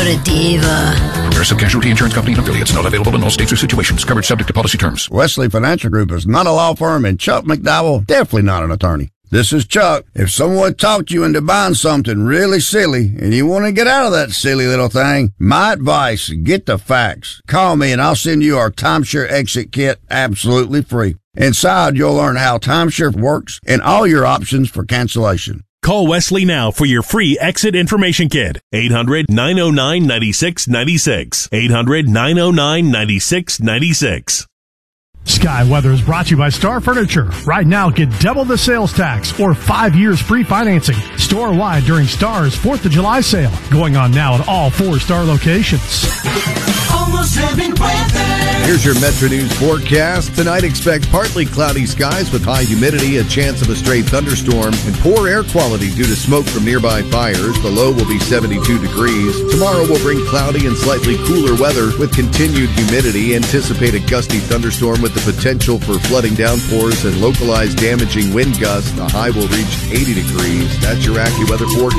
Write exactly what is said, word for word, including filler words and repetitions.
a diva. Progressive Casualty Insurance Company and affiliates. Not available in all states or situations. Coverage subject to policy terms. Wesley Financial Group is not a law firm, and Chuck McDowell definitely not an attorney. This is Chuck. If someone talked you into buying something really silly and you want to get out of that silly little thing, my advice, get the facts. Call me and I'll send you our timeshare exit kit absolutely free. Inside, you'll learn how timeshare works and all your options for cancellation. Call Wesley now for your free exit information kit. eight hundred, nine oh nine, nine six nine six. eight hundred, nine oh nine, nine six nine six. Sky Weather is brought to you by Star Furniture. Right now, get double the sales tax or five years free financing store-wide during Star's fourth of July sale. Going on now at all four Star locations. Almost every weather. Here's your Metro News forecast. Tonight, expect partly cloudy skies with high humidity, a chance of a stray thunderstorm, and poor air quality due to smoke from nearby fires. The low will be seventy-two degrees. Tomorrow will bring cloudy and slightly cooler weather with continued humidity. Anticipate a gusty thunderstorm with the potential for flooding downpours and localized damaging wind gusts. The high will reach eighty degrees. That's your AccuWeather forecast.